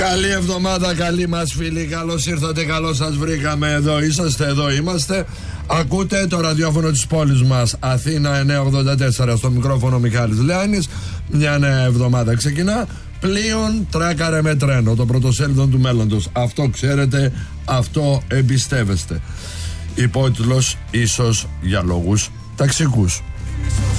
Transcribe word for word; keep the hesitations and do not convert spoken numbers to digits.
Καλή εβδομάδα, καλή μας φίλοι. Καλώς ήρθατε, καλώς σας βρήκαμε. Εδώ είσαστε, εδώ είμαστε. Ακούτε το ραδιόφωνο της πόλης μας, Αθήνα εννιακόσια ογδόντα τέσσερα. Στο μικρόφωνο Μιχάλης Λεάνης. Μια νέα εβδομάδα ξεκινά. Πλοίον τράκαρε με τρένο, το πρωτοσέλιδο του μέλλοντος. Αυτό ξέρετε, αυτό εμπιστεύεστε. Υπότιτλος ίσως για λόγους ταξικούς.